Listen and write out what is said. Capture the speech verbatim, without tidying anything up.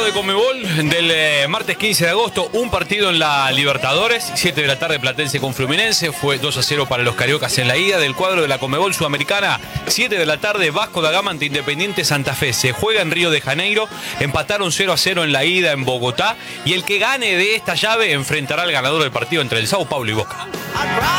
duelo de Conmebol del eh, martes quince de agosto, un partido en la Libertadores, siete de la tarde Platense con Fluminense, fue dos a cero para los cariocas en la ida del cuadro de la Conmebol Sudamericana, siete de la tarde Vasco da Gama ante Independiente Santa Fe, se juega en Río de Janeiro, empataron cero a cero en la ida en Bogotá y el que gane de esta llave enfrentará al ganador del partido entre el Sao Paulo y Boca.